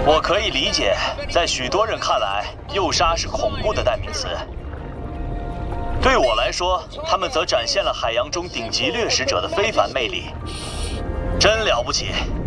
我可以理解，在许多人看来，幼鲨是恐怖的代名词。对我来说，他们则展现了海洋中顶级掠食者的非凡魅力，真了不起。